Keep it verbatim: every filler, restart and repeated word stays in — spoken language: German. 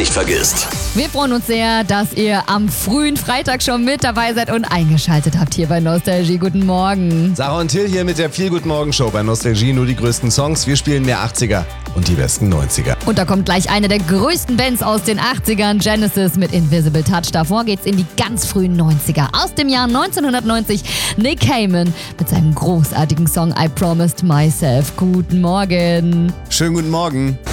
nicht vergisst. Wir freuen uns sehr, dass ihr am frühen Freitag schon mit dabei seid und eingeschaltet habt hier bei Nostalgie. Guten Morgen. Sarah und Till hier mit der Viel Guten Morgen Show bei Nostalgie. Nur die größten Songs. Wir spielen mehr achtziger und die besten neunziger. Und da kommt gleich eine der größten Bands aus den achtzigern, Genesis mit Invisible Touch. Davor geht's in die ganz frühen neunziger. Aus dem Jahr neunzehnhundertneunzig Nick Cayman mit seinem großartigen Song I Promised Myself. Guten Morgen. Schönen guten Morgen.